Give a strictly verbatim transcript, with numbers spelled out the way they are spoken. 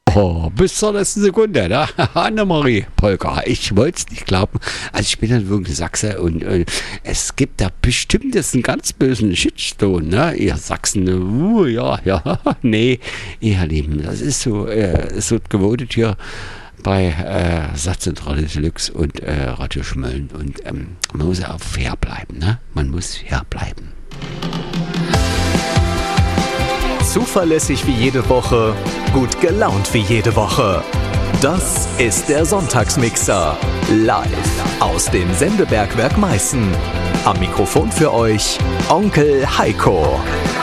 Oh, bis zur letzten Sekunde, ne? Annemarie Polka, ich wollte es nicht glauben. Also ich bin dann wirklich Sachse und äh, es gibt da bestimmt jetzt einen ganz bösen Shitstone, ne? Ihr Sachsen, uh, ja, ja, nee, ihr Lieben, das ist so, äh, es wird gewotet hier bei äh, Satzzentrale Deluxe und äh, Radio Schmölln und ähm, man muss ja auch fair bleiben, ne? Man muss fair bleiben. Zuverlässig wie jede Woche, gut gelaunt wie jede Woche. Das ist der Sonntagsmixer. Live aus dem Sendebergwerk Meißen. Am Mikrofon für euch Onkel Heiko.